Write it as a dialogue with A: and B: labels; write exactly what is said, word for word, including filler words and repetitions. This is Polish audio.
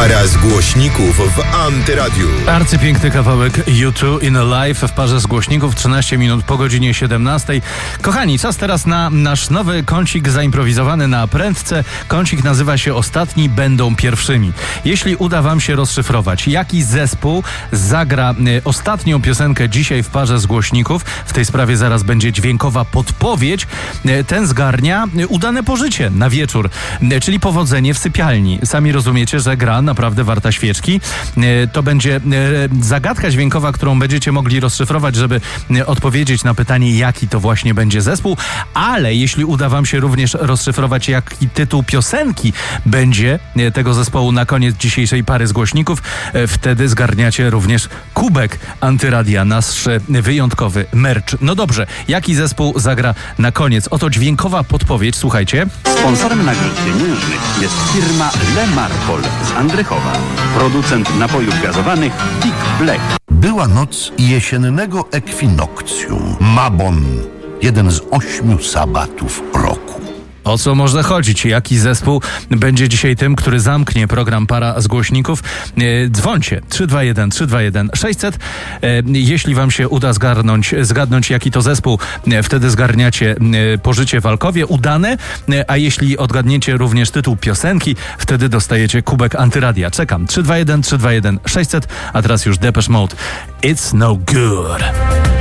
A: Para z głośników w Antyradiu.
B: Arcypiękny kawałek U two in a Life w parze z głośników, trzynaście minut po godzinie siedemnastej. Kochani, czas teraz na nasz nowy kącik zaimprowizowany na prędce. Kącik nazywa się Ostatni będą pierwszymi. Jeśli uda wam się rozszyfrować, jaki zespół zagra y, ostatnią piosenkę dzisiaj w parze z głośników, w tej sprawie zaraz będzie dźwiękowa podpowiedź, y, ten zgarnia y, udane pożycie na wieczór, y, czyli powodzenie w sypialni. Sami rozumiecie, że gra naprawdę warta świeczki. To będzie zagadka dźwiękowa, którą będziecie mogli rozszyfrować, żeby odpowiedzieć na pytanie, jaki to właśnie będzie zespół, ale jeśli uda wam się również rozszyfrować, jaki tytuł piosenki będzie tego zespołu na koniec dzisiejszej pary z głośników, wtedy zgarniacie również kubek Antyradia, nasz wyjątkowy merch. No dobrze, jaki zespół zagra na koniec? Oto dźwiękowa podpowiedź, słuchajcie.
C: Sponsorem nagród pieniężnych jest firma Le Marpol z Andrychowa. Producent napojów gazowanych Big Black.
D: Była noc jesiennego ekwinokcjum. Mabon, jeden z ośmiu sabatów roku.
B: O co może chodzić? Jaki zespół będzie dzisiaj tym, który zamknie program Para z głośników? E, dzwońcie trzy dwa jeden trzy dwa jeden sześćset. E, jeśli wam się uda zgarnąć, zgadnąć, jaki to zespół, e, wtedy zgarniacie e, pożycie w Alkowie udane, e, a jeśli odgadniecie również tytuł piosenki, wtedy dostajecie kubek Antyradia. Czekam. trzy dwa jeden trzy dwa jeden sześćset, a teraz już Depeche Mode. It's no good.